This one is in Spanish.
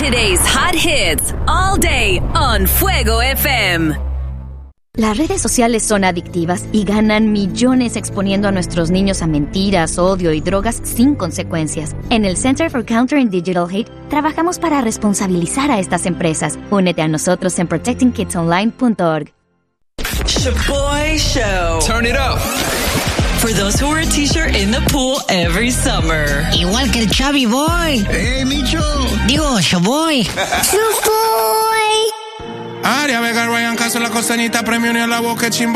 Today's hot hits all day on Fuego FM. Las redes sociales son adictivas y ganan millones exponiendo a nuestros niños a mentiras, odio y drogas sin consecuencias. En el Center for Countering Digital Hate trabajamos para responsabilizar a estas empresas. Únete a nosotros en protectingkidsonline.org. Shaboy Show. Turn it up. For those who wear a t-shirt in the pool every summer. Igual que el Chavi Boy. Micho. Digo, Shaboy. Shaboy. Aria Vega, Ryan Caso, la costanita, premio ni a la boca, chimba.